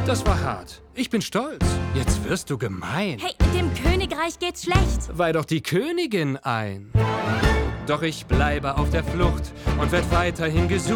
Das war hart. Ich bin stolz. Jetzt wirst du gemein. Hey, dem Königreich geht's schlecht. Weih doch die Königin ein. Doch ich bleibe auf der Flucht und werd weiterhin gesucht.